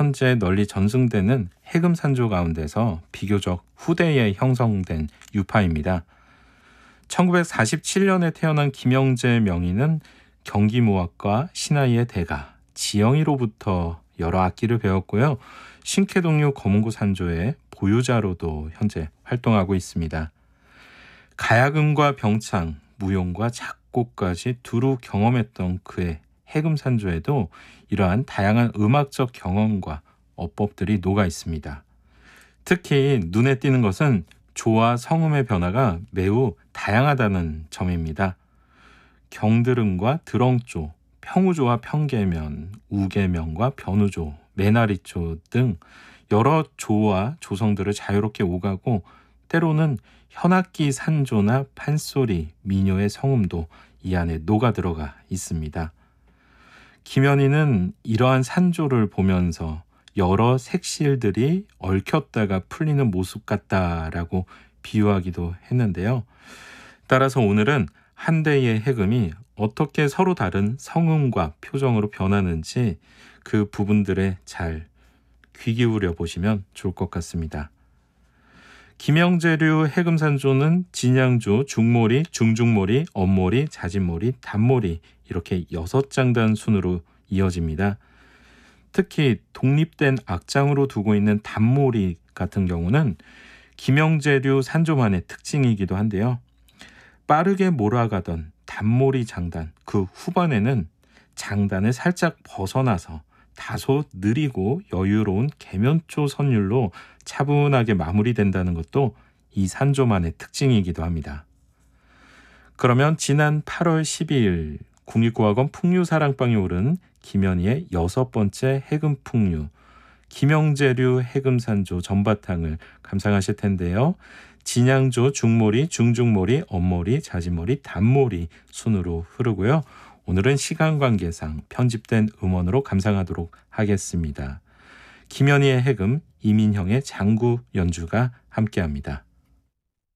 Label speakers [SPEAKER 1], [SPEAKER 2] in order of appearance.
[SPEAKER 1] 현재 널리 전승되는 해금산조 가운데서 비교적 후대에 형성된 유파입니다. 1947년에 태어난 김영재 명인은 경기무학과 신하이의 대가 지영이로부터 여러 악기를 배웠고요. 신쾌동류 검은고 산조의 보유자로도 현재 활동하고 있습니다. 가야금과 병창, 무용과 작곡까지 두루 경험했던 그의 해금산조에도 이러한 다양한 음악적 경험과 어법들이 녹아 있습니다. 특히 눈에 띄는 것은 조와 성음의 변화가 매우 다양하다는 점입니다. 경드름과 드렁조, 평우조와 평계면, 우계면과 변우조, 매나리조 등 여러 조와 조성들을 자유롭게 오가고 때로는 현악기 산조나 판소리, 민요의 성음도 이 안에 녹아 들어가 있습니다. 김현희는 이러한 산조를 보면서 여러 색실들이 얽혔다가 풀리는 모습 같다라고 비유하기도 했는데요. 따라서 오늘은 한 대의 해금이 어떻게 서로 다른 성음과 표정으로 변하는지 그 부분들에 잘 귀 기울여 보시면 좋을 것 같습니다. 김영재류 해금산조는 진양조, 중모리, 중중모리, 엄모리, 자진모리, 단모리 이렇게 6장단 순으로 이어집니다. 특히 독립된 악장으로 두고 있는 단모리 같은 경우는 김영재류 산조만의 특징이기도 한데요. 빠르게 몰아가던 단모리 장단, 그 후반에는 장단을 살짝 벗어나서 다소 느리고 여유로운 계면조 선율로 차분하게 마무리된다는 것도 이 산조만의 특징이기도 합니다. 그러면 지난 8월 12일 국립고학원 풍류사랑방에 오른 김현희의 6번째 해금풍류, 김영재류 해금산조 전바탕을 감상하실 텐데요. 진양조, 중모리, 중중모리, 엄모리, 자진모리, 단모리 순으로 흐르고요. 오늘은 시간 관계상 편집된 음원으로 감상하도록 하겠습니다. 김현희의 해금, 이민형의 장구 연주가 함께합니다.